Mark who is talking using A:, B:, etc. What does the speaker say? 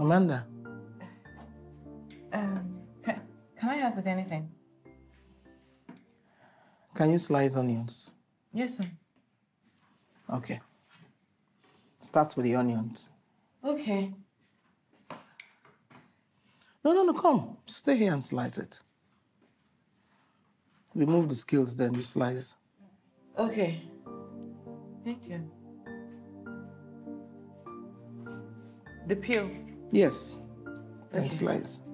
A: Amanda.
B: Can I help with anything?
A: Can you slice onions?
B: Yes, sir.
A: Okay. Start with the onions.
B: Okay.
A: No, come. Stay here and slice it. Remove the skills, then you slice.
B: Okay. Thank you. The peel?
A: Yes. Then
B: Okay.
A: slice.